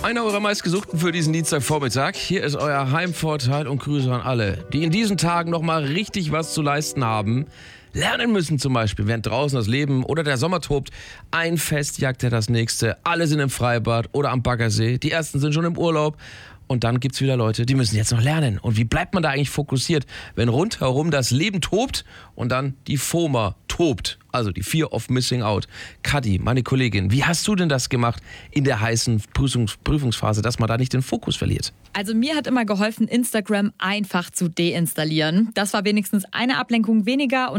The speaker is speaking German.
Einer eurer meistgesuchten für diesen Dienstagvormittag. Hier ist euer Heimvorteil und Grüße an alle, die in diesen Tagen nochmal richtig was zu leisten haben. Lernen müssen zum Beispiel, während draußen das Leben oder der Sommer tobt. Ein Fest jagt ja das nächste. Alle sind im Freibad oder am Baggersee. Die ersten sind schon im Urlaub. Und dann gibt's wieder Leute, die müssen jetzt noch lernen. Und wie bleibt man da eigentlich fokussiert, wenn rundherum das Leben tobt und dann die FOMA tobt? Also die Fear of Missing Out. Kadi, meine Kollegin, wie hast du denn das gemacht in der heißen Prüfungsphase, dass man da nicht den Fokus verliert? Also mir hat immer geholfen, Instagram einfach zu deinstallieren. Das war wenigstens eine Ablenkung weniger.